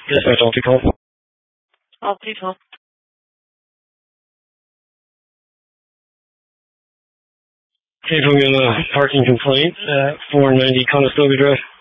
Dispatch, all people. All people. Okay, so we got a parking complaint at 490 Conestoga Drive.